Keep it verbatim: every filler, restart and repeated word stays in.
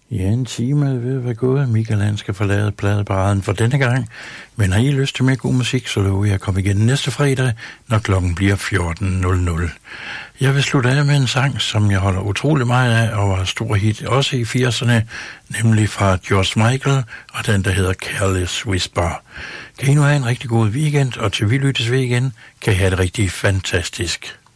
Ja, en time er ved at være gået. Michael han skal forlade pladeparaden for denne gang. Men har I lyst til mere god musik, så lover jeg at komme igen næste fredag, når klokken bliver fjorten nul nul. Jeg vil slutte af med en sang, som jeg holder utrolig meget af, og var stor hit også i firserne, nemlig fra George Michael, og den, der hedder Careless Whisper. Kan I nu have en rigtig god weekend, og til vi lyttes ved igen, kan I have det rigtig fantastisk.